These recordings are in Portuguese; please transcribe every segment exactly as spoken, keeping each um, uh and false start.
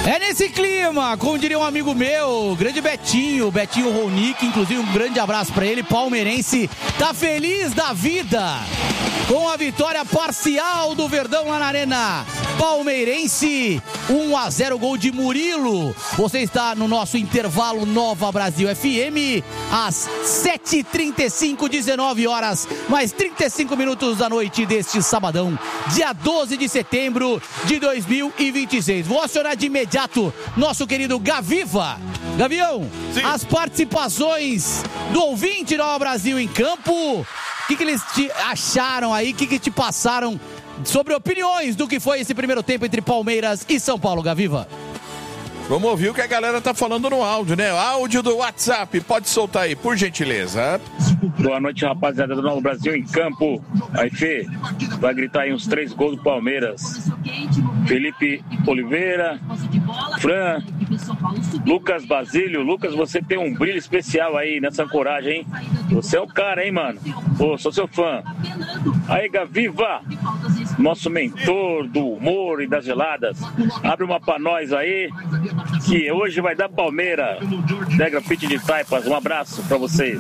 É nesse clima, como diria um amigo meu, grande Betinho, Betinho Ronick, inclusive um grande abraço pra ele, palmeirense, tá feliz da vida com a vitória parcial do Verdão lá na Arena Palmeirense, um a zero, gol de Murilo. Você está no nosso intervalo Nova Brasil F M, às sete e trinta e cinco, dezenove horas, mais trinta e cinco minutos da noite deste sabadão, dia doze de setembro de dois mil e vinte e seis. Vou acionar de imediato nosso querido Gaviva. Gavião, sim, as participações do ouvinte Nova Brasil em campo, o que, que eles te acharam aí, o que, que te passaram sobre opiniões do que foi esse primeiro tempo entre Palmeiras e São Paulo, Gaviva? Vamos ouvir o que a galera tá falando no áudio, né? Áudio do WhatsApp, pode soltar aí, por gentileza. Boa noite, rapaziada do Novo Brasil em campo. Aí, Fê, vai gritar aí uns três gols do Palmeiras. Felipe Oliveira, Fran, Lucas Basílio. Lucas, você tem um brilho especial aí nessa ancoragem, hein? Você é o cara, hein, mano? Pô, sou seu fã. Aí, Gaviva, nosso mentor do humor e das geladas. Abre uma pra nós aí, que hoje vai dar Palmeira. Negra Fit de Taipas, um abraço pra vocês.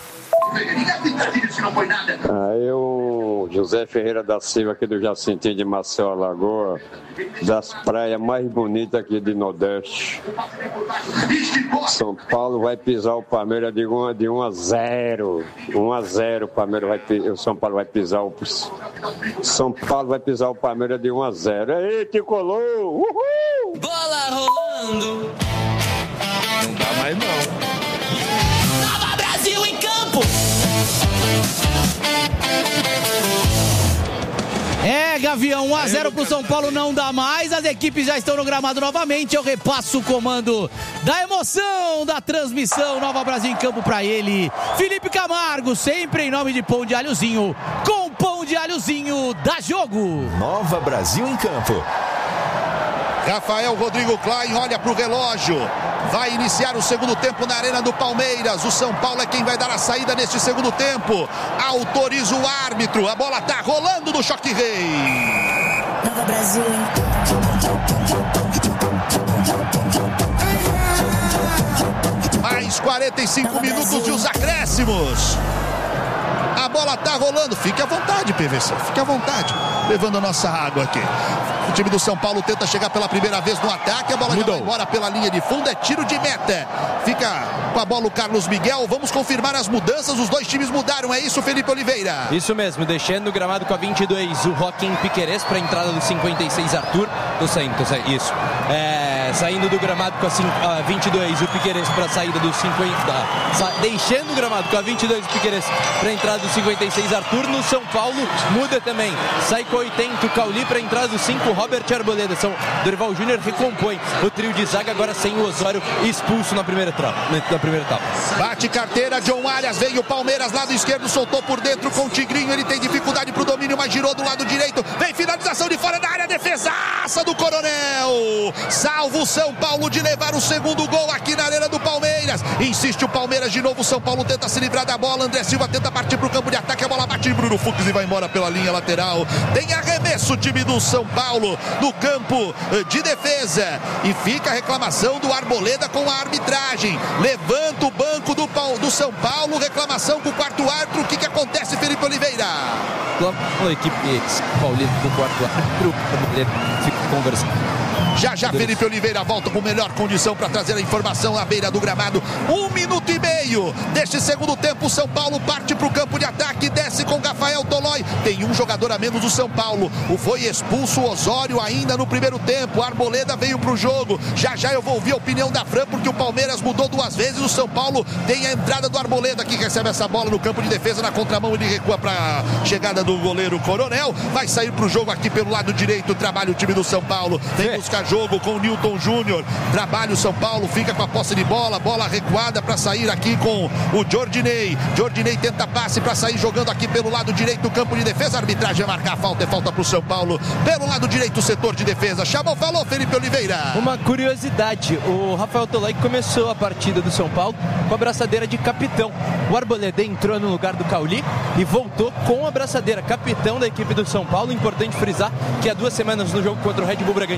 Aí o José Ferreira da Silva, aqui do Jacintinho de Maceió, Alagoa, das praias mais bonitas aqui de Nordeste. São Paulo vai pisar o Palmeiras de um, de um a zero. um a zero, o Palmeiras vai, o São Paulo vai pisar o São Paulo vai pisar o Palmeiras de um a zero. Aí, tricolor! Uhul! Bola rolando. Não dá mais não. Nova Brasil em campo. É, Gavião, um a zero pro São Paulo, não dá mais. As equipes já estão no gramado novamente. Eu repasso o comando da emoção da transmissão. Nova Brasil em campo pra ele, Felipe Camargo, sempre em nome de Pão de Alhozinho. Com Pão de Alhozinho, dá jogo. Nova Brasil em campo. Rafael Rodrigo Klein olha pro relógio. Vai iniciar o segundo tempo na Arena do Palmeiras. O São Paulo é quem vai dar a saída neste segundo tempo. Autoriza o árbitro. A bola tá rolando no Choque Rei. Nova Brasil. Mais quarenta e cinco minutos de os acréscimos. A bola tá rolando. Fique à vontade, P V C. Fique à vontade. Levando a nossa água aqui. O time do São Paulo tenta chegar pela primeira vez no ataque. A bola já vai embora pela linha de fundo. É tiro de meta. Fica com a bola o Carlos Miguel. Vamos confirmar as mudanças. Os dois times mudaram. É isso, Felipe Oliveira? Isso mesmo. Deixando o gramado com a vinte e dois o Joaquim Piquerez para a entrada do cinquenta e seis Arthur. Tô saindo, tô saindo. Isso. É, saindo do gramado com a vinte e dois o Piquerez para a saída do cinquenta. Sa, deixando o gramado com a vinte e dois o Piquerez para a entrada do cinquenta e seis Arthur. No São Paulo muda também. Sai com oitenta o Cauli para a entrada do cinco Robert Arboleda. São Dorival Júnior recompõe o trio de zaga agora sem o Osório expulso na primeira etapa. Na primeira etapa. Bate carteira, John Arias, vem o Palmeiras, lado esquerdo, soltou por dentro com o Tigrinho, ele tem dificuldade pro domínio, mas girou do lado direito, vem finalização de fora da área, defesaça do Coronel, salva o São Paulo de levar o segundo gol aqui na Arena do Palmeiras, insiste o Palmeiras de novo, o São Paulo tenta se livrar da bola, André Silva tenta partir pro campo de ataque, a bola bate em Bruno Fux e vai embora pela linha lateral, tem arremesso o time do São Paulo no campo de defesa, e fica a reclamação do Arboleda com a arbitragem, levanta o banco do, do São Paulo, reclamação com o quarto árbitro. O que que acontece, Felipe Oliveira? A equipe paulista com o quarto árbitro fica conversando. Já já Felipe Oliveira volta com melhor condição para trazer a informação à beira do gramado. Um minuto e meio deste segundo tempo. O São Paulo parte para o campo de ataque, desce com Rafael Tolói. Tem um jogador a menos do São Paulo. O foi expulso o Osório ainda no primeiro tempo. A Arboleda veio para o jogo. Já já eu vou ouvir a opinião da Fran, porque o Palmeiras mudou duas vezes. O São Paulo tem a entrada do Arboleda, que recebe essa bola no campo de defesa. Na contramão ele recua para a chegada do goleiro Coronel. Vai sair para o jogo aqui pelo lado direito. Trabalha o time do São Paulo. Vem buscar jogo com o Newton Júnior, trabalha o São Paulo, fica com a posse de bola, bola recuada para sair aqui com o Jordinei, Jordinei tenta passe para sair jogando aqui pelo lado direito do campo de defesa, a arbitragem vai marcar a falta, é falta para o São Paulo, pelo lado direito o setor de defesa, chamou, falou Felipe Oliveira. Uma curiosidade, o Rafael Tolói começou a partida do São Paulo com a braçadeira de capitão, o Arboleda entrou no lugar do Cauli e voltou com a braçadeira, capitão da equipe do São Paulo, importante frisar que há duas semanas no jogo contra o Red Bull Bragantino,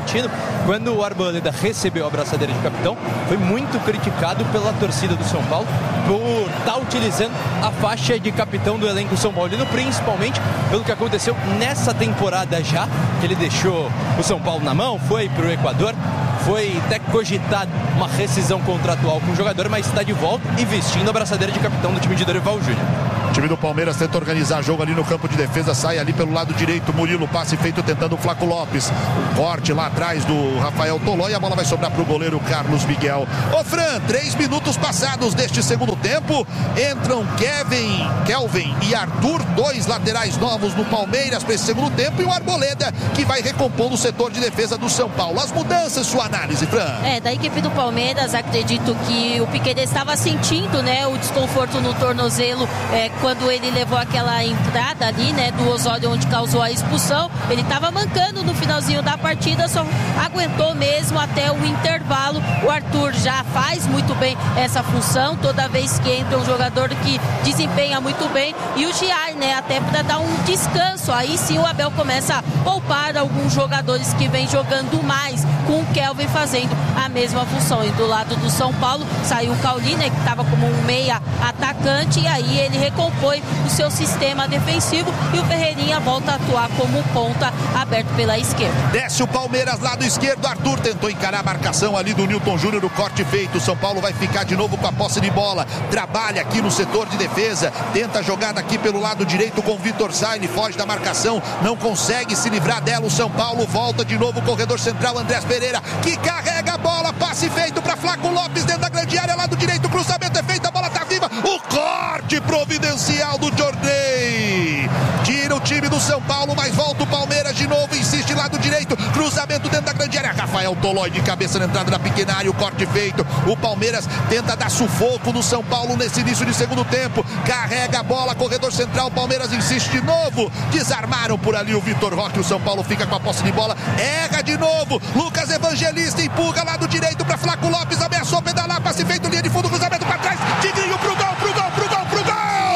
quando o Arboleda recebeu a abraçadeira de capitão, foi muito criticado pela torcida do São Paulo por estar utilizando a faixa de capitão do elenco São Paulino, principalmente pelo que aconteceu nessa temporada já, que ele deixou o São Paulo na mão, foi para o Equador, foi até cogitado uma rescisão contratual com o jogador, mas está de volta e vestindo a abraçadeira de capitão do time de Dorival Júnior. O time do Palmeiras tenta organizar jogo ali no campo de defesa, sai ali pelo lado direito, Murilo, passe feito tentando o Flaco Lopes, um corte lá atrás do Rafael Toló e a bola vai sobrar para o goleiro Carlos Miguel. Ô Fran, três minutos passados deste segundo tempo, entram Kevin, Kelvin e Arthur, dois laterais novos no Palmeiras para esse segundo tempo, e o Arboleda que vai recompondo o setor de defesa do São Paulo. As mudanças, sua análise, Fran? É, da equipe do Palmeiras, acredito que o Piquerez estava sentindo, né, o desconforto no tornozelo, é, quando ele levou aquela entrada ali, né, do Osório, onde causou a expulsão. Ele estava mancando no finalzinho da partida, só aguentou mesmo até o intervalo. O Arthur já faz muito bem essa função, toda vez que entra um jogador que desempenha muito bem, e o Giai, né, até para dar um descanso. Aí sim o Abel começa a poupar alguns jogadores que vem jogando mais, com o Kelvin fazendo a mesma função. E do lado do São Paulo saiu o Cauli, né, que estava como um meia atacante, e aí ele recompõe o seu sistema defensivo, e o Ferreirinha volta a atuar como ponta aberto pela esquerda. Desce o Palmeiras, lado esquerdo, Arthur tentou encarar a marcação ali do Newton Júnior, o corte feito. O São Paulo vai ficar de novo com a posse de bola, trabalha aqui no setor de defesa, tenta a jogada aqui pelo lado direito com o Vitor Sá, ele foge da marcação, não consegue se livrar dela. O São Paulo volta de novo, corredor central, Andrés Pereira, que carrega a bola, passe feito para Flaco Lopes dentro da grande área, lado direito, cruzamento é feito, a bola tá viva, o corte providencial do Jorney, tira o time do São Paulo, mas volta o Palmeiras de novo, insiste lado direito, cruzamento dentro da grande área, Rafael Tolói de cabeça na entrada da pequena área, o corte feito. O Palmeiras tenta dar sufoco no São Paulo nesse início de segundo tempo, carrega a bola, corredor central, o Palmeiras insiste de novo, desarmaram por ali o Vitor Roque, o São Paulo fica com a posse de bola, erra de novo, Lucas Evangelista empurra lado direito para Flaco Lopes, ameaçou pedalar, passe feito, linha de fundo, cruzamento para trás, Tigrinho pro gol, pro gol, pro gol, pro gol!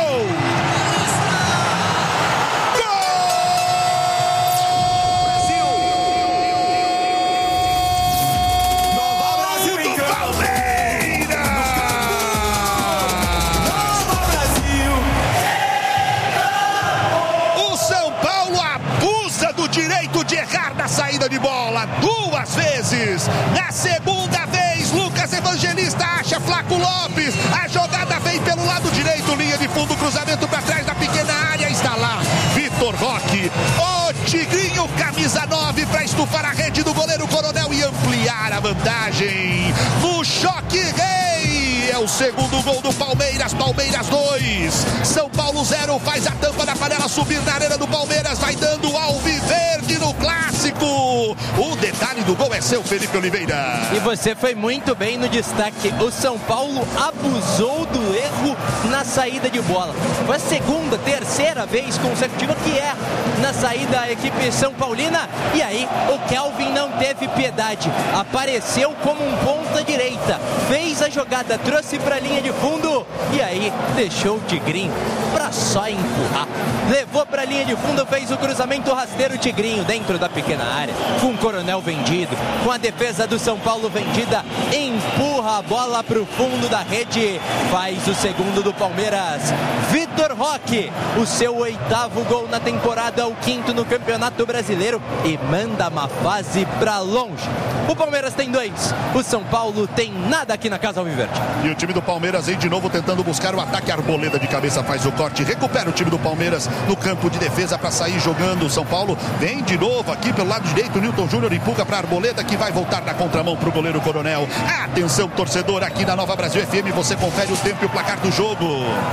De errar na saída de bola duas vezes, na segunda vez Lucas Evangelista acha Flaco Lopes, a jogada vem pelo lado direito, linha de fundo, cruzamento para trás da pequena área, está lá Vitor Roque, o Tigrinho, camisa nove, para estufar a rede do goleiro Coronel e ampliar a vantagem no choque rei. É o segundo gol do Palmeiras, Palmeiras dois, São Paulo zero, faz a tampa da panela subir na arena do Palmeiras, vai dando alviverde no clássico. O detalhe do gol é seu, Felipe Oliveira. E você foi muito bem no destaque, o São Paulo abusou do erro na saída de bola. Foi a segunda, terceira vez consecutiva que erra na saída a equipe São Paulina, e aí o Kelvin não teve piedade, apareceu como um ponta direita, fez a jogada, trouxe para a linha de fundo, e aí deixou o Tigrinho para só empurrar, levou para a linha de fundo, fez o cruzamento rasteiro, o Tigrinho dentro da pequena área, com o Coronel vendido, com a defesa do São Paulo vendida, empurra a bola para o fundo da rede, faz o segundo do Palmeiras, Vitor Roque, o seu oitavo gol na temporada, o quinto no Campeonato Brasileiro, e manda uma fase para longe. O Palmeiras tem dois, o São Paulo tem nada aqui na Casa Alviverde. E o time do Palmeiras vem de novo tentando buscar o ataque, Arboleda de cabeça faz o corte, recupera o time do Palmeiras no campo de defesa para sair jogando. O São Paulo vem de novo aqui pelo lado direito, o Newton Júnior empurra para Arboleda, que vai voltar na contramão para o goleiro Coronel. Atenção, torcedor, aqui na Nova Brasil F M, você confere o tempo e o placar do jogo.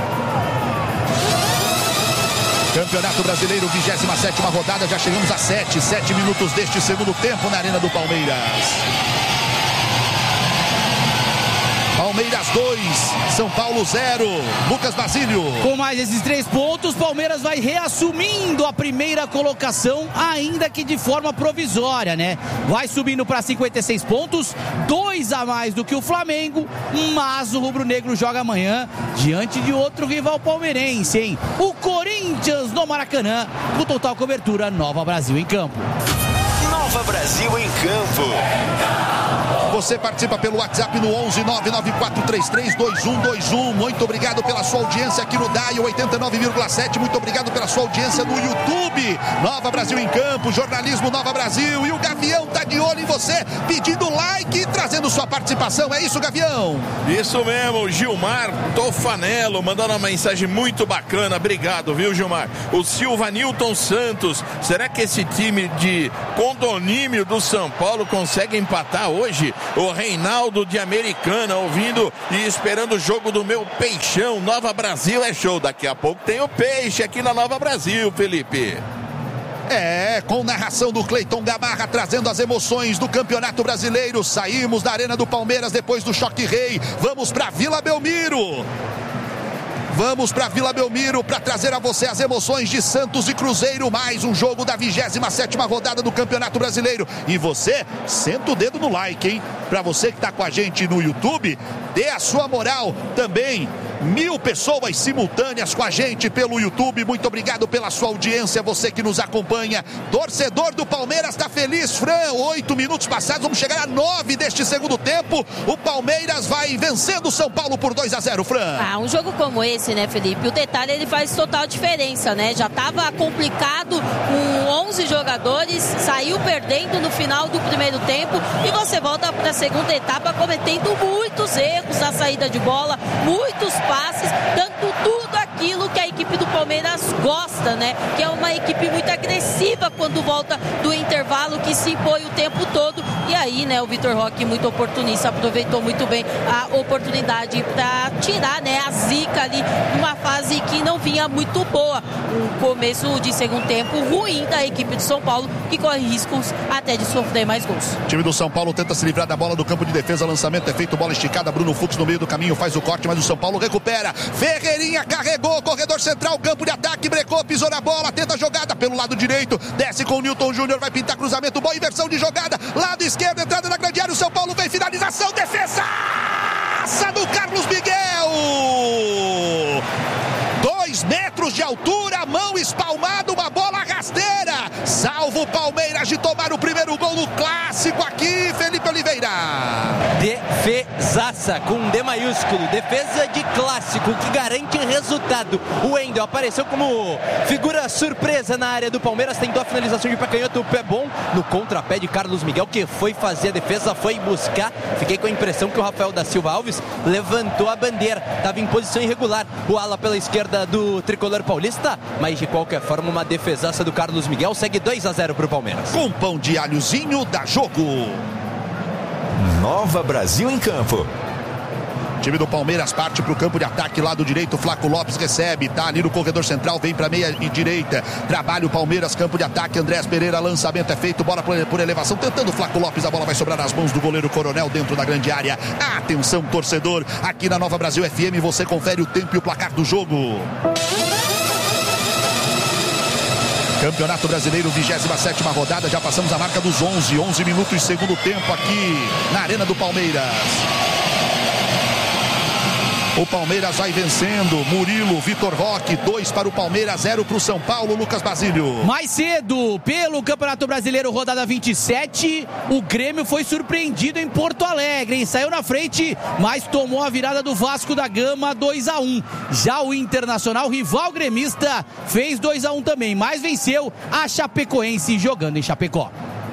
Campeonato Brasileiro, vigésima sétima rodada, já chegamos a sete, sete minutos deste segundo tempo na Arena do Palmeiras. Palmeiras dois, São Paulo zero. Lucas Basílio. Com mais esses três pontos, Palmeiras vai reassumindo a primeira colocação, ainda que de forma provisória, né? Vai subindo para cinquenta e seis pontos, dois a mais do que o Flamengo, mas o rubro-negro joga amanhã diante de outro rival palmeirense, hein? O Corinthians no Maracanã, com total cobertura Nova Brasil em campo. Nova Nova Brasil em Campo. Você participa pelo WhatsApp no onze nove nove quatro três três dois um dois um. Muito obrigado pela sua audiência aqui no Dial oitenta e nove vírgula sete. Muito obrigado pela sua audiência no YouTube. Nova Brasil em Campo, jornalismo Nova Brasil. E o Gavião tá de olho em você, pedindo like e trazendo sua participação. É isso, Gavião? Isso mesmo, Gilmar Tofanello mandando uma mensagem muito bacana. Obrigado, viu, Gilmar? O Silva Nilton Santos. Será que esse time de condomínio do São Paulo consegue empatar hoje? O Reinaldo de Americana ouvindo e esperando o jogo do meu Peixão. Nova Brasil é show. Daqui a pouco tem o Peixe aqui na Nova Brasil, Felipe. É, com narração do Cleiton Gamarra, trazendo as emoções do Campeonato Brasileiro. Saímos da Arena do Palmeiras depois do Choque Rei. Vamos para Vila Belmiro. Vamos para Vila Belmiro para trazer a você as emoções de Santos e Cruzeiro. Mais um jogo da vigésima sétima rodada do Campeonato Brasileiro. E você, senta o dedo no like, hein? Para você que está com a gente no YouTube, dê a sua moral também. Mil pessoas simultâneas com a gente pelo YouTube. Muito obrigado pela sua audiência, você que nos acompanha. Torcedor do Palmeiras está feliz, Fran. Oito minutos passados, vamos chegar a nove deste segundo tempo. O Palmeiras vai vencendo o São Paulo por dois a zero, Fran. Ah, um jogo como esse, né, Felipe? O detalhe, ele faz total diferença, né? Já estava complicado com onze jogadores, saiu perdendo no final do primeiro tempo e você volta para a segunda etapa cometendo muitos erros na saída de bola, muitos passes, dando tudo aquilo que a equipe do Palmeiras gosta, né? Que é uma equipe muito agressiva quando volta do intervalo, que se impõe o tempo todo. E aí, né, o Vitor Roque, muito oportunista, aproveitou muito bem a oportunidade para tirar, né, a zica ali numa fase que não vinha muito boa. Um começo de segundo tempo ruim da equipe do São Paulo, que corre riscos até de sofrer mais gols. O time do São Paulo tenta se livrar da bola do campo de defesa, lançamento é feito, bola esticada, Bruno Fux no meio do caminho faz o corte, mas o São Paulo recupera. Ferreirinha carregou, corredor central, campo de ataque, brecou, pisou na bola, tenta a jogada pelo lado direito, desce com o Newton Júnior, vai pintar cruzamento, boa inversão de jogada, lado esquerdo, entrada na grande área, o São Paulo vem, finalização, defesaça do Carlos Miguel! Dois metros de altura, mão espalmada, uma bola rasteira, salva o Palmeiras de tomar o primeiro gol no clássico aqui, Felipe Oliveira. Defesaça com D maiúsculo, defesa de clássico que garante resultado. O Wendel apareceu como figura surpresa na área do Palmeiras, tentou a finalização de pé canhoto, o pé bom no contrapé de Carlos Miguel, que foi fazer a defesa, foi buscar. Fiquei com a impressão que o Rafael da Silva Alves levantou a bandeira, estava em posição irregular, o ala pela esquerda do tricolor paulista, mas de qualquer forma uma defesaça do Carlos Miguel, segue dois a zero para o Palmeiras. Com pão de alhozinho, dá jogo. Nova Brasil em Campo. O time do Palmeiras parte para o campo de ataque, lado direito, Flaco Lopes recebe, tá ali no corredor central, vem para meia e direita, trabalha o Palmeiras, campo de ataque, Andrés Pereira, lançamento é feito, bola por, por elevação, tentando o Flaco Lopes, a bola vai sobrar nas mãos do goleiro Coronel dentro da grande área. Atenção, torcedor, aqui na Nova Brasil F M você confere o tempo e o placar do jogo. Campeonato Brasileiro, vigésima sétima rodada, já passamos a marca dos onze, onze minutos, segundo tempo aqui na Arena do Palmeiras. O Palmeiras vai vencendo, Murilo, Vitor Roque, dois para o Palmeiras, zero para o São Paulo, Lucas Basílio. Mais cedo, pelo Campeonato Brasileiro, rodada vinte e sete, o Grêmio foi surpreendido em Porto Alegre, hein? Saiu na frente, mas tomou a virada do Vasco da Gama, dois a um. Já o Internacional, rival gremista, fez dois a um também, mas venceu a Chapecoense jogando em Chapecó.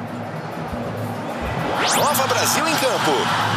Nova Brasil em Campo.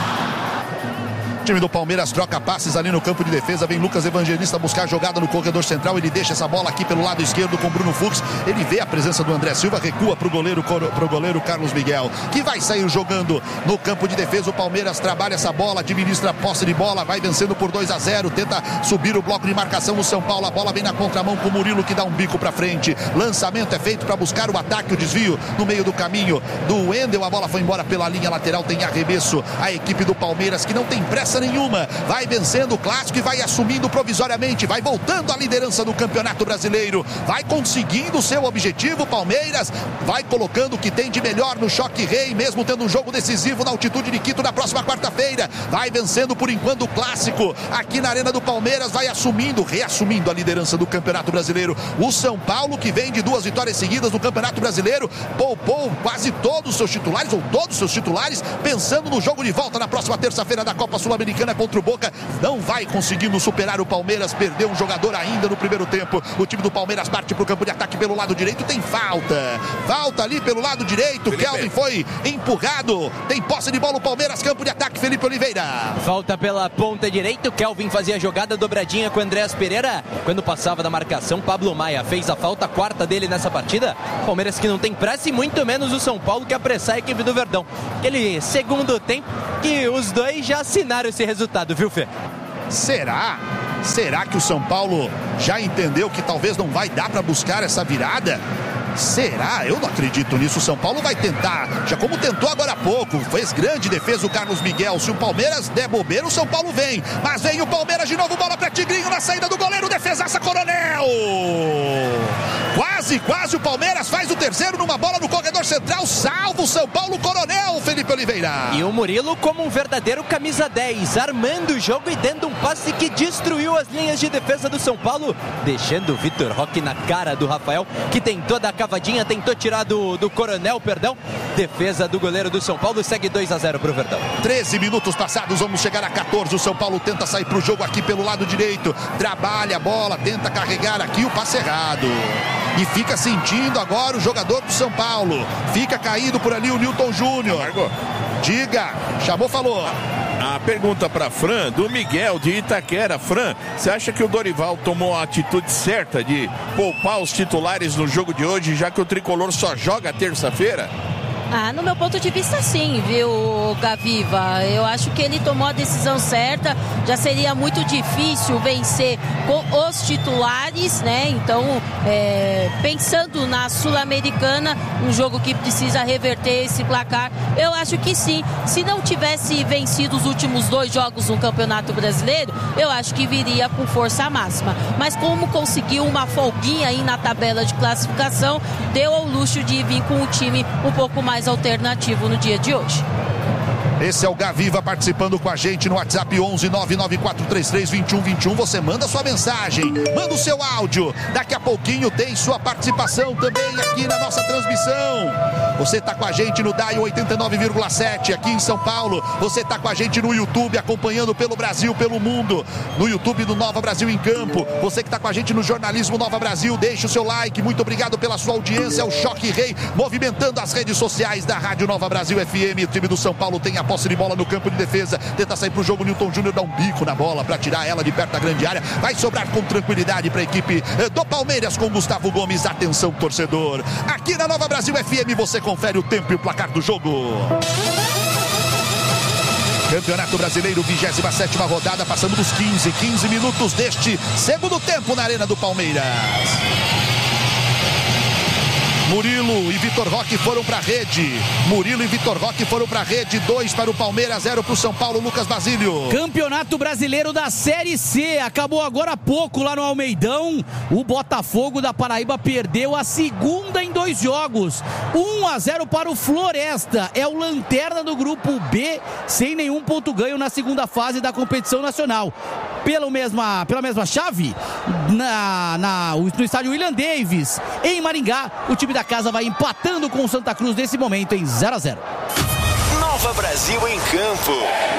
O time do Palmeiras troca passes ali no campo de defesa, vem Lucas Evangelista buscar a jogada no corredor central, ele deixa essa bola aqui pelo lado esquerdo com Bruno Fux, ele vê a presença do André Silva, recua para o goleiro, pro goleiro Carlos Miguel, que vai sair jogando no campo de defesa. O Palmeiras trabalha essa bola, administra a posse de bola, vai vencendo por dois a zero, tenta subir o bloco de marcação no São Paulo, a bola vem na contramão com o Murilo que dá um bico para frente, lançamento é feito para buscar o ataque, o desvio no meio do caminho do Wendel, a bola foi embora pela linha lateral, tem arremesso a equipe do Palmeiras que não tem pressa pressa nenhuma, vai vencendo o clássico e vai assumindo provisoriamente, vai voltando à liderança do Campeonato Brasileiro, vai conseguindo o seu objetivo. Palmeiras vai colocando o que tem de melhor no Choque Rei, mesmo tendo um jogo decisivo na altitude de Quito na próxima quarta-feira, vai vencendo por enquanto o clássico aqui na Arena do Palmeiras, vai assumindo, reassumindo a liderança do Campeonato Brasileiro. O São Paulo, que vem de duas vitórias seguidas no Campeonato Brasileiro, poupou quase todos os seus titulares, ou todos os seus titulares, pensando no jogo de volta na próxima terça-feira da Copa Sul-Americana contra o Boca. Não vai conseguindo superar o Palmeiras, perdeu um jogador ainda no primeiro tempo. O time do Palmeiras parte para o campo de ataque pelo lado direito, tem falta, falta ali pelo lado direito, Felipe. Kelvin foi empurrado, tem posse de bola o Palmeiras, campo de ataque, Felipe Oliveira. Falta pela ponta direita, o Kelvin fazia a jogada dobradinha com o Andréas Pereira, quando passava da marcação, Pablo Maia fez a falta, a quarta dele nessa partida. Palmeiras que não tem pressa e muito menos o São Paulo, que apressar a equipe do Verdão. Aquele segundo tempo que os dois já assinaram esse resultado, viu, Fê? Será? Será que o São Paulo já entendeu que talvez não vai dar para buscar essa virada? Será? Eu não acredito nisso. O São Paulo vai tentar, já como tentou agora há pouco, fez grande defesa o Carlos Miguel. Se o Palmeiras der bobeira, o São Paulo vem, mas vem o Palmeiras de novo, bola para Tigrinho na saída do goleiro, defesaça Coronel. Quase, quase o Palmeiras faz o terceiro numa bola no corredor central, salva o São Paulo, Coronel, Felipe Oliveira. E o Murilo como um verdadeiro camisa dez, armando o jogo e dando um passe que destruiu as linhas de defesa do São Paulo, deixando o Vitor Roque na cara do Rafael, que tentou dar cavadinha, tentou tirar do, do Coronel, perdão. Defesa do goleiro do São Paulo, segue dois a zero pro Verdão. treze minutos passados, vamos chegar a quatorze. O São Paulo tenta sair pro jogo aqui pelo lado direito, trabalha a bola, tenta carregar aqui, o passe errado. E fica sentindo agora o jogador do São Paulo. Fica caído por ali o Newton Júnior. Margot. Diga, chamou, falou. A pergunta para Fran, do Miguel de Itaquera. Fran, você acha que o Dorival tomou a atitude certa de poupar os titulares no jogo de hoje, já que o Tricolor só joga terça-feira? Ah, no meu ponto de vista, sim, viu, Gaviva? Eu acho que ele tomou a decisão certa. Já seria muito difícil vencer com os titulares, né? Então, é, pensando na Sul-Americana, um jogo que precisa reverter esse placar, eu acho que sim. Se não tivesse vencido os últimos dois jogos no Campeonato Brasileiro, eu acho que viria com força máxima. Mas como conseguiu uma folguinha aí na tabela de classificação, deu ao luxo de vir com um time um pouco mais alternativo no dia de hoje. Esse é o Gaviva participando com a gente no WhatsApp onze nove nove quatro três três, dois um dois um. Você manda sua mensagem, manda o seu áudio. Daqui a pouquinho tem sua participação também aqui na nossa transmissão. Você está com a gente no Dial oitenta e nove vírgula sete aqui em São Paulo. Você está com a gente no YouTube, acompanhando pelo Brasil, pelo mundo. No YouTube do Nova Brasil em Campo. Você que está com a gente no Jornalismo Nova Brasil, deixe o seu like. Muito obrigado pela sua audiência. O Choque Rei movimentando as redes sociais da Rádio Nova Brasil F M. O time do São Paulo tem a posse de bola no campo de defesa, tenta sair pro jogo, Newton Júnior dá um bico na bola para tirar ela de perto da grande área, vai sobrar com tranquilidade para a equipe do Palmeiras com Gustavo Gomes. Atenção, torcedor, aqui na Nova Brasil F M você confere o tempo e o placar do jogo. Campeonato Brasileiro, vigésima sétima rodada, passando dos quinze, quinze minutos deste segundo tempo na Arena do Palmeiras. Murilo e Vitor Roque foram para a rede. Murilo e Vitor Roque foram para a rede. Dois para o Palmeiras, zero para o São Paulo. Lucas Basílio. Campeonato Brasileiro da Série C. Acabou agora há pouco lá no Almeidão. O Botafogo da Paraíba perdeu a segunda em dois jogos. um a zero para o Floresta. É o lanterna do grupo B, sem nenhum ponto ganho na segunda fase da competição nacional. Pela mesma, pela mesma chave, na, na, no estádio William Davis, em Maringá, o time da casa vai empatando com o Santa Cruz nesse momento em zero a zero. Nova Brasil em Campo.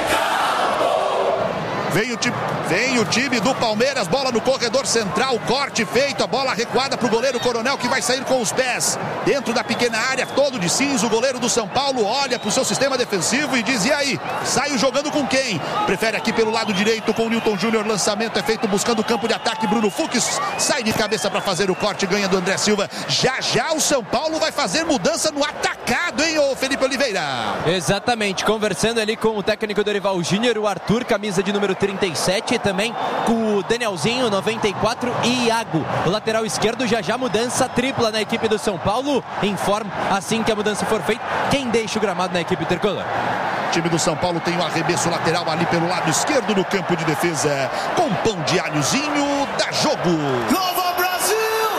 Vem o, time, vem o time do Palmeiras, bola no corredor central, corte feito, a bola recuada para o goleiro Coronel, que vai sair com os pés dentro da pequena área, todo de cinza. O goleiro do São Paulo olha para o seu sistema defensivo e diz: e aí, saio jogando com quem? Prefere aqui pelo lado direito com o Newton Júnior, lançamento é feito buscando o campo de ataque. Bruno Fux sai de cabeça para fazer o corte, ganha do André Silva. Já já o São Paulo vai fazer mudança no atacado, hein, ô Felipe Oliveira? Exatamente, conversando ali com o técnico Dorival Júnior, o Arthur, camisa de número trinta e sete, também com o Danielzinho, noventa e quatro, e Iago. O lateral esquerdo, já já mudança tripla na equipe do São Paulo. Informa assim que a mudança for feita quem deixa o gramado na equipe tricolor. O time do São Paulo tem o arremesso lateral ali pelo lado esquerdo no campo de defesa, com pão de alhozinho, dá jogo. Nova Brasil!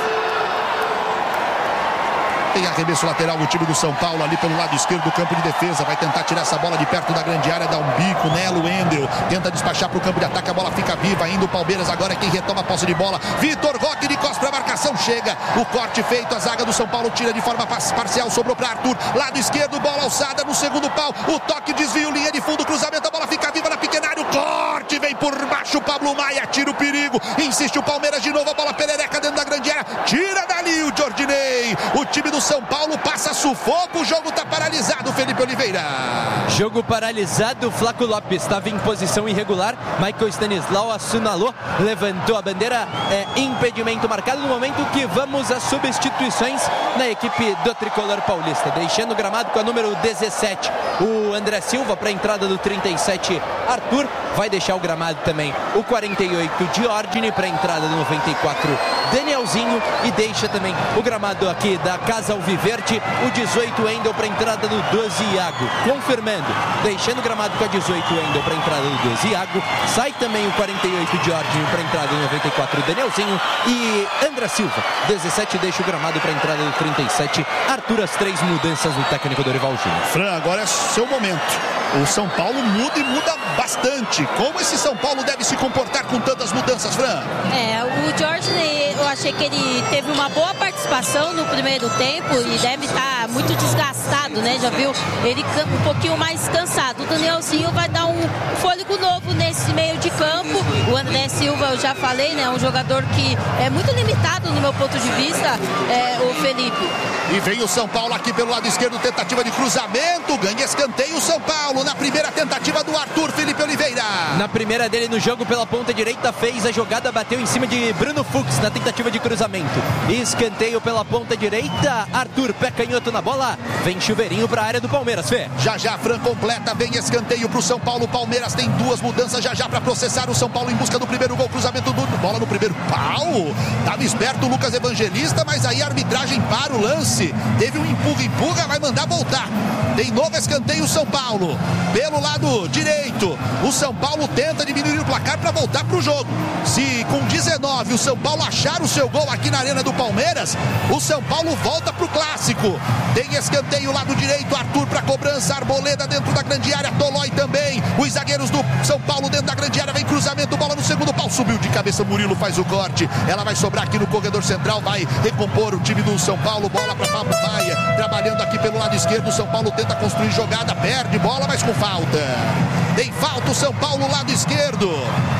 Tem arremesso lateral no time do São Paulo ali pelo lado esquerdo do campo de defesa. Vai tentar tirar essa bola de perto da grande área, dá um bico nela, o Wendel tenta despachar para o campo de ataque, a bola fica viva, ainda o Palmeiras agora é quem retoma a posse de bola. Vitor Roque de costas para a marcação, chega, o corte feito, a zaga do São Paulo tira de forma parcial, sobrou para Arthur, lado esquerdo, bola alçada no segundo pau, o toque, desvio, linha de fundo, cruzamento, a bola fica viva na pequena área, o corte vem por baixo, o Pablo Maia tira o perigo, insiste o Palmeiras de novo, a bola perereca dentro da grande área, tira dali o Jordinei, o time do São Paulo passa sufoco, o jogo está paralisado, Felipe Oliveira. Jogo paralisado, Flaco Lopes estava em posição irregular, Michael Stanislau assinalou, levantou a bandeira, é, impedimento marcado no momento que vamos às substituições na equipe do Tricolor Paulista, deixando o gramado com a número dezessete, o André Silva para a entrada do trinta e sete, Arthur, vai deixar o gramado também o quarenta e oito, Diordine para a entrada do noventa e quatro, Danielzinho, e deixa também o gramado aqui da Casa Alviverde, o dezoito, Wendel para a entrada do doze, Iago, confirmando, deixando o gramado com a dezoito, Wendel para a entrada do doze, Iago, sai também o quarenta e oito, Diordine para a entrada do noventa e quatro, Danielzinho, e André Silva, dezessete, deixa o gramado para a entrada do trinta e sete, Arthur, as três mudanças do técnico Dorival Júnior. Fran, agora é seu momento. O São Paulo muda e muda bastante. Como esse São Paulo deve se comportar com tantas mudanças, Fran? É, o Jorge, eu achei que ele teve uma boa participação no primeiro tempo e deve estar muito desgastado, né? Já viu ele um pouquinho mais cansado. O Danielzinho vai dar um fôlego novo nesse meio de campo. O André Silva, eu já falei, né? Um jogador que é muito limitado no meu ponto de vista, é, o Felipe. E vem o São Paulo aqui pelo lado esquerdo, tentativa de cruzamento, ganha escanteio o São Paulo na primeira tentativa do Arthur, Felipe Oliveira. Na primeira dele no jogo pela ponta direita, fez a jogada, bateu em cima de Bruno Fux na tentativa de cruzamento. Escanteio pela ponta direita, Arthur, pé canhoto na bola, vem chuveirinho para a área do Palmeiras, Fê. Já já, Fran completa, vem escanteio para o São Paulo, Palmeiras tem duas mudanças já já para processar o São Paulo em busca do primeiro gol, cruzamento do bola no primeiro pau, estava esperto o Lucas Evangelista, mas aí a arbitragem para o lance, teve um empurra, empurra, vai mandar voltar. Tem novo escanteio o São Paulo, pelo lado direito, o São Paulo tenta diminuir o placar para voltar para o jogo. Se com dezenove o São Paulo achar o seu gol aqui na Arena do Palmeiras, o São Paulo volta para o clássico. Tem escanteio lado direito, Arthur para cobrança, Arboleda dentro da grande área, Tolói também, os zagueiros do São Paulo dentro da grande área, vem cruzamento, bola no segundo pau, subiu de cabeça, Murilo faz o corte, ela vai sobrar aqui no corredor central, vai recompor o time do São Paulo, bola para Pablo Maia, trabalhando aqui pelo lado esquerdo, o São Paulo tenta construir jogada, perde bola, mas com falta. Tem falta o São Paulo lado esquerdo.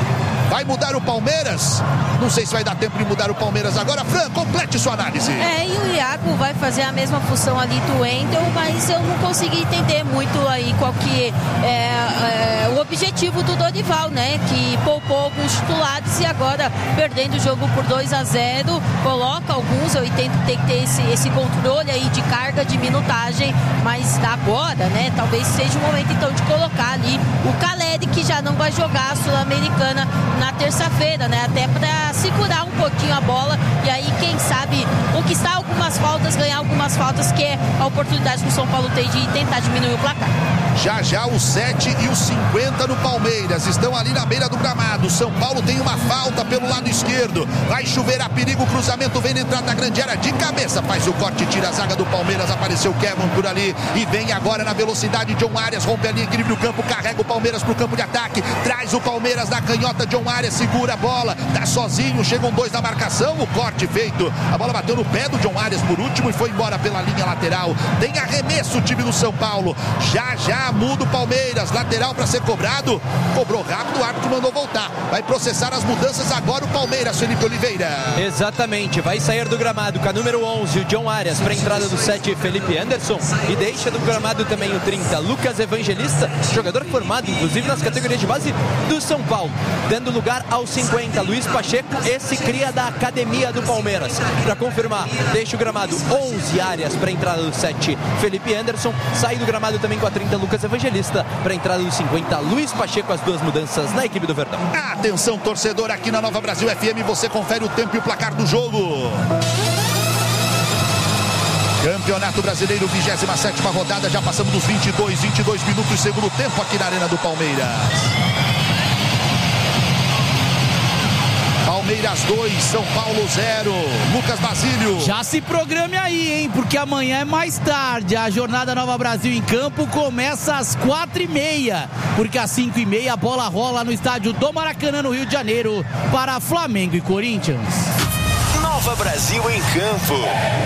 Vai mudar o Palmeiras? Não sei se vai dar tempo de mudar o Palmeiras agora. Fran, complete sua análise. É, e o Iago vai fazer a mesma função ali do Wendel, mas eu não consegui entender muito aí qual que é, é o objetivo do Dorival, né? Que poupou alguns titulares e agora, perdendo o jogo por dois a zero, coloca alguns. Eu entendo que tem que ter esse, esse controle aí de carga, de minutagem, mas agora, né? Talvez seja o momento então de colocar ali o Caleri, que já não vai jogar a Sul-Americana na terça-feira, né? Até para segurar um pouquinho a bola e aí, quem sabe, conquistar algumas faltas, ganhar algumas faltas, que é a oportunidade que o São Paulo tem de tentar diminuir o placar. Já já os sete e os cinquenta no Palmeiras estão ali na beira do gramado. São Paulo tem uma falta pelo lado esquerdo. Vai chover a perigo, o cruzamento vem na entrada da grande área de cabeça. Faz o corte, tira a zaga do Palmeiras. Apareceu Kevin por ali e vem agora na velocidade. John Arias rompe ali, equilíbrio do campo, carrega o Palmeiras pro campo de ataque. Traz o Palmeiras na canhota. John Arias segura a bola, tá sozinho. Chegam dois na marcação. O corte feito. A bola bateu no pé do John Arias por último e foi embora pela linha lateral. Tem arremesso o time do São Paulo. Já já muda o Palmeiras, lateral para ser cobrado, cobrou rápido, o árbitro mandou voltar, vai processar as mudanças agora o Palmeiras, Felipe Oliveira. Exatamente, vai sair do gramado com a número onze, o John Arias, para a entrada do sete, Felipe Anderson, e deixa do gramado também o trinta, Lucas Evangelista, jogador formado inclusive nas categorias de base do São Paulo, dando lugar ao cinquenta, Luiz Pacheco, esse cria da academia do Palmeiras. Para confirmar, deixa o gramado onze, Arias, para a entrada do sete, Felipe Anderson, sai do gramado também com a trinta, Lucas Lucas Evangelista para a entrada dos cinquenta. Luiz Pacheco, as duas mudanças na equipe do Verdão. Atenção, torcedor, aqui na Nova Brasil F M, você confere o tempo e o placar do jogo. Campeonato Brasileiro, vigésima sétima rodada, já passamos dos vinte e dois, vinte e dois minutos, segundo tempo aqui na Arena do Palmeiras. Palmeiras dois, São Paulo zero. Lucas Basílio. Já se programe aí, hein? Porque amanhã é mais tarde. A jornada Nova Brasil em Campo começa às quatro e meia. Porque às cinco e meia a bola rola no estádio do Maracanã, no Rio de Janeiro, para Flamengo e Corinthians. Nova Brasil em Campo.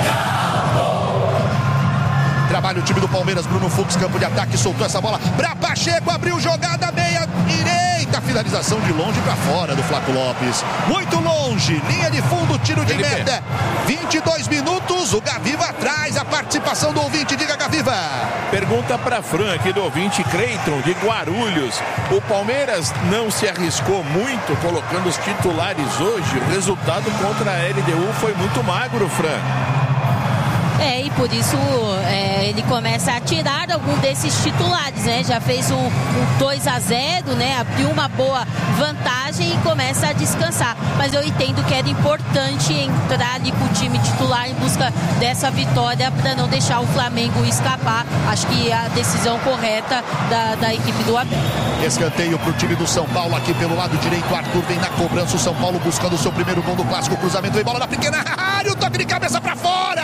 Trabalha o time do Palmeiras, Bruno Fux, campo de ataque, soltou essa bola para Pacheco, abriu jogada, meia direita, finalização de longe para fora do Flaco Lopes. Muito longe, linha de fundo, tiro de meta. vinte e dois minutos, o Gaviva atrás, a participação do ouvinte, diga Gaviva. Pergunta para Fran aqui do ouvinte Creiton de Guarulhos. O Palmeiras não se arriscou muito colocando os titulares hoje. O resultado contra a L D U foi muito magro, Fran. É, e por isso é, ele começa a tirar algum desses titulares, né? Já fez um, um dois a zero, né? Abriu uma boa vantagem e começa a descansar. Mas eu entendo que era importante entrar ali com o time titular em busca dessa vitória para não deixar o Flamengo escapar. Acho que é a decisão correta da, da equipe do Abel. Escanteio para o time do São Paulo aqui pelo lado direito. Arthur vem na cobrança. O São Paulo buscando o seu primeiro gol do clássico. Cruzamento e bola na pequena área. O toque de cabeça para fora.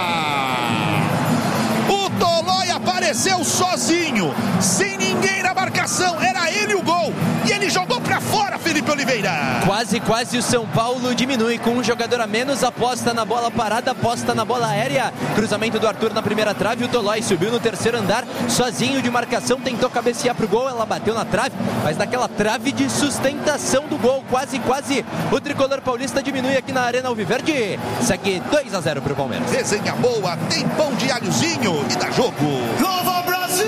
O Tolói apareceu sozinho, sem ninguém na marcação, era ele o gol, e ele jogou pra fora, Felipe Oliveira. Quase, quase o São Paulo diminui com um jogador a menos, aposta na bola parada, aposta na bola aérea, cruzamento do Arthur na primeira trave, o Tolói subiu no terceiro andar, sozinho de marcação, tentou cabecear pro gol, ela bateu na trave, mas naquela trave de sustentação do gol, quase, quase o tricolor paulista diminui aqui na Arena Alviverde, segue dois a zero pro Palmeiras. Resenha boa, tem pão de alhozinho e dá jogo. Nova Brasil!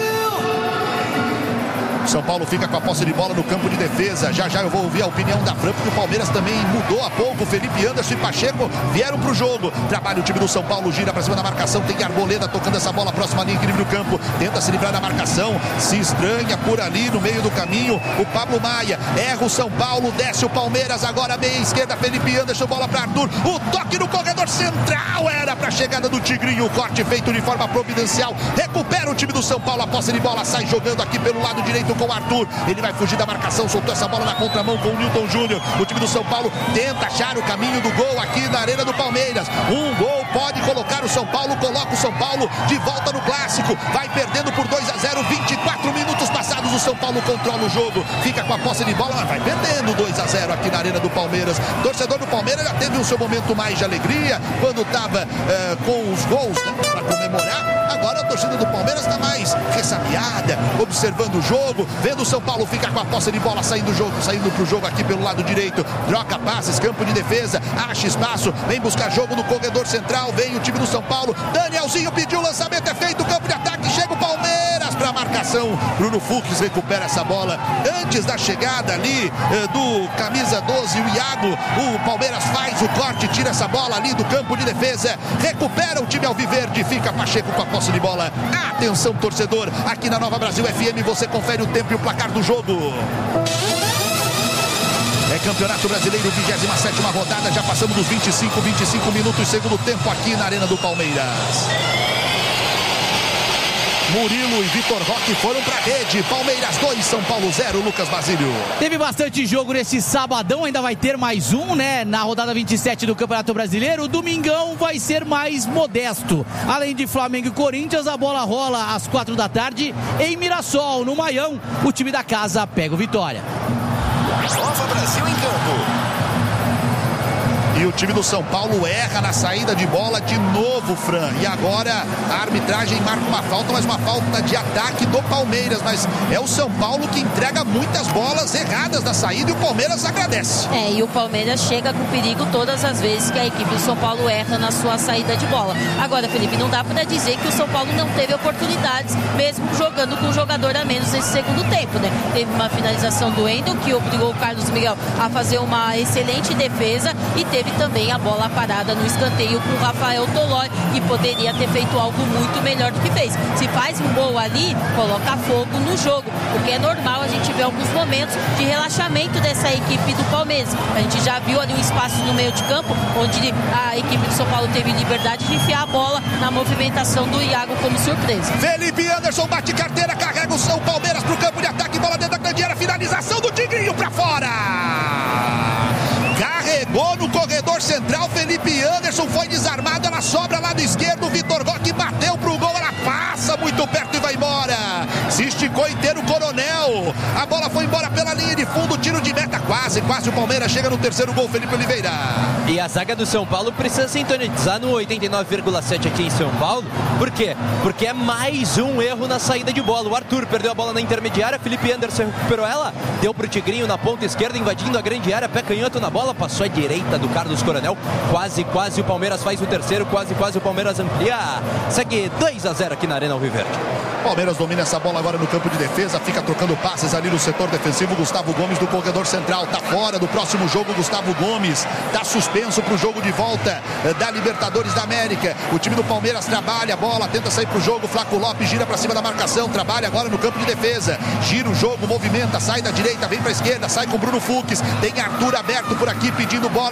São Paulo fica com a posse de bola no campo de defesa. Já já eu vou ouvir a opinião da Fran, porque o Palmeiras também mudou há pouco. Felipe Anderson e Pacheco vieram pro jogo. Trabalha o time do São Paulo, gira pra cima da marcação. Tem Arboleda tocando essa bola, próxima linha incrível do campo. Tenta se livrar da marcação. Se estranha por ali no meio do caminho. O Pablo Maia erra o São Paulo, desce o Palmeiras. Agora meia esquerda, Felipe Anderson, bola pra Arthur. O toque no corredor central era pra chegada do Tigrinho. O corte feito de forma providencial. Recupera o time do São Paulo. A posse de bola sai jogando aqui pelo lado direito com o Arthur, ele vai fugir da marcação, soltou essa bola na contramão com o Nilton Júnior. O time do São Paulo tenta achar o caminho do gol aqui na Arena do Palmeiras. Um gol pode colocar o São Paulo, coloca o São Paulo de volta no clássico, vai perdendo por dois a zero, vinte e quatro minutos passados, o São Paulo controla o jogo, fica com a posse de bola, mas vai perdendo dois a zero aqui na Arena do Palmeiras. Torcedor do Palmeiras já teve o seu momento mais de alegria quando estava uh, com os gols, né, para comemorar. Agora a torcida do Palmeiras está mais ressabiada, observando o jogo, vendo o São Paulo ficar com a posse de bola, saindo do jogo, saindo pro jogo aqui pelo lado direito, troca passes, campo de defesa, acha espaço, vem buscar jogo no corredor central, vem o time do São Paulo, Danielzinho pediu o lançamento, é feito, campo de ataque, chega o Palmeiras para a marcação, Bruno Fux recupera essa bola, antes da chegada ali eh, do camisa doze, o Iago, o Palmeiras faz o corte, tira essa bola ali do campo de defesa, recupera o time alviverde, fica Pacheco com a posse de bola. Atenção, torcedor, aqui na Nova Brasil F M você confere o tempo e o placar do jogo. É Campeonato Brasileiro, vigésima sétima rodada, já passamos dos vinte e cinco, vinte e cinco minutos, segundo tempo aqui na Arena do Palmeiras. Murilo e Vitor Roque foram pra rede. Palmeiras dois, São Paulo zero, Lucas Basílio. Teve bastante jogo nesse sabadão, ainda vai ter mais um, né? Na rodada vinte e sete do Campeonato Brasileiro. O domingão vai ser mais modesto. Além de Flamengo e Corinthians, a bola rola às quatro da tarde em Mirassol, no Maião. O time da casa pega o Vitória. Nova Brasil em Campo. E o time do São Paulo erra na saída de bola de novo, Fran. E agora a arbitragem marca uma falta, mas uma falta de ataque do Palmeiras. Mas é o São Paulo que entrega muitas bolas erradas na saída e o Palmeiras agradece. É, e o Palmeiras chega com perigo todas as vezes que a equipe do São Paulo erra na sua saída de bola. Agora, Felipe, não dá para dizer que o São Paulo não teve oportunidades, mesmo jogando com um jogador a menos nesse segundo tempo, né? Teve uma finalização do Wendel, que obrigou o Carlos Miguel a fazer uma excelente defesa, e teve teve também a bola parada no escanteio com o Rafael Tolói e poderia ter feito algo muito melhor do que fez. Se faz um gol ali, coloca fogo no jogo, porque é normal a gente ver alguns momentos de relaxamento dessa equipe do Palmeiras. A gente já viu ali um espaço no meio de campo, onde a equipe do São Paulo teve liberdade de enfiar a bola na movimentação do Iago como surpresa. Felipe Anderson bate carteira, carrega o São Palmeiras pro campo de ataque, bola dentro da grande área, finalização do Tigrinho pra fora! Carregou no corredor central, Felipe Anderson foi desarmado, ela sobra lado esquerdo, Vitor Roque bateu pro gol, ela passa muito perto e vai embora. Se esticou inteiro o Coronel, a bola foi embora pela linha de fundo, tiro de meta, quase, quase o Palmeiras chega no terceiro gol, Felipe Oliveira. E a zaga do São Paulo precisa sintonizar no oitenta e nove vírgula sete aqui em São Paulo. Por quê? Porque é mais um erro na saída de bola. O Arthur perdeu a bola na intermediária, Felipe Anderson recuperou ela, deu pro Tigrinho na ponta esquerda, invadindo a grande área, pé canhoto na bola, passou à direita do Carlos Coronel. Quase, quase o Palmeiras faz o terceiro, quase, quase o Palmeiras amplia. Segue dois a zero aqui na Arena Alviverde. Palmeiras domina essa bola agora no campo de defesa, fica trocando passes ali no setor defensivo. Gustavo Gomes do corredor central, tá fora do próximo jogo. Gustavo Gomes tá suspenso pro jogo de volta da Libertadores da América. O time do Palmeiras trabalha a bola, tenta sair pro jogo. Flaco Lopes gira pra cima da marcação, trabalha agora no campo de defesa, gira o jogo, movimenta, sai da direita, vem pra esquerda, sai com Bruno Fux. Tem Arthur aberto por aqui pedindo bola.